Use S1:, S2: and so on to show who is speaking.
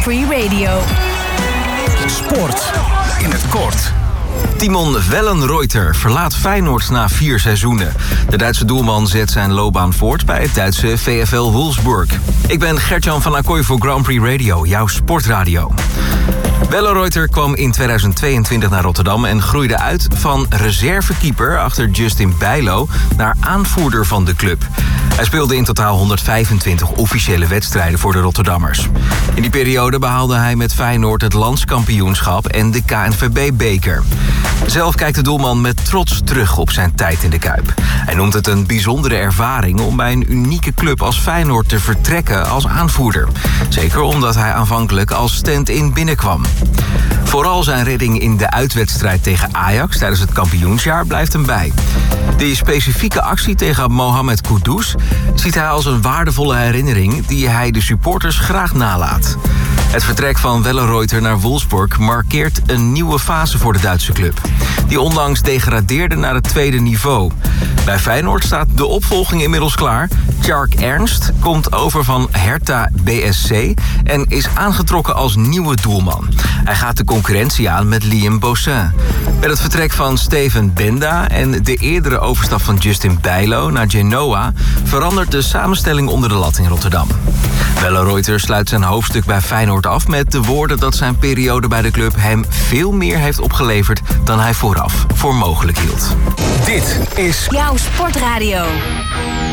S1: Prix Radio.
S2: Sport in het kort.
S3: Timon Wellenreuter verlaat Feyenoord na 4 seizoenen. De Duitse doelman zet zijn loopbaan voort bij het Duitse VfL Wolfsburg. Ik ben Gert-Jan van Accoy voor Grand Prix Radio, jouw sportradio. Wellenreuter kwam in 2022 naar Rotterdam en groeide uit van reservekeeper achter Justin Bijlo naar aanvoerder van de club. Hij speelde in totaal 125 officiële wedstrijden voor de Rotterdammers. In die periode behaalde hij met Feyenoord het landskampioenschap en de KNVB-beker. Zelf kijkt de doelman met trots terug op zijn tijd in de Kuip. Hij noemt het een bijzondere ervaring om bij een unieke club als Feyenoord te vertrekken als aanvoerder. Zeker omdat hij aanvankelijk als stand-in binnenkwam. Vooral zijn redding in de uitwedstrijd tegen Ajax tijdens het kampioensjaar blijft hem bij. Die specifieke actie tegen Mohamed Kudus ziet hij als een waardevolle herinnering die hij de supporters graag nalaat. Het vertrek van Wellenreuter naar Wolfsburg markeert een nieuwe fase voor de Duitse club, die onlangs degradeerde naar het tweede niveau. Bij Feyenoord staat de opvolging inmiddels klaar. Tjark Ernst komt over van Hertha BSC en is aangetrokken als nieuwe doelman. Hij gaat de concurrentie aan met Liam Boussin. Met het vertrek van Steven Benda en de eerdere overstap van Justin Bijlo naar Genoa verandert de samenstelling onder de lat in Rotterdam. Wellenreuter sluit zijn hoofdstuk bij Feyenoord af met de woorden dat zijn periode bij de club hem veel meer heeft opgeleverd dan hij vooraf voor mogelijk hield.
S2: Dit is
S1: Jouw sportradio.